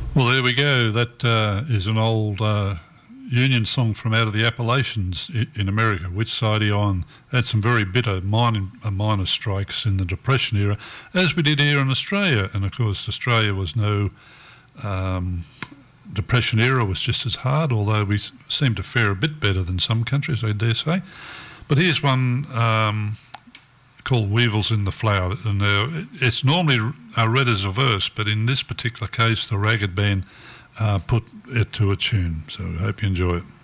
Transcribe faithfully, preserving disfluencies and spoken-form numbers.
Well, there we go. That uh, is an old uh, Union song from out of the Appalachians in America. Which side are you on? Had some very bitter mining, uh, miner strikes in the Depression era, as we did here in Australia. And of course, Australia was no um, Depression era was just as hard, although we seem to fare a bit better than some countries, I dare say. But here's one um, called Weevils in the Flower, and uh, it's normally uh, read as a verse, but in this particular case, the Ragged Band uh, put it to a tune. So I hope you enjoy it.